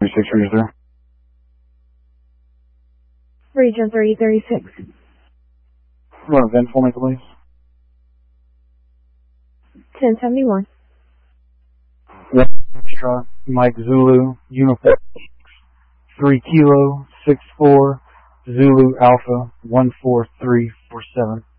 336, Region 3. Region 336. Run a VIN for me, please. 1071. Extra, Mike Zulu, Uniform 3 Kilo 64 Zulu Alpha 14347.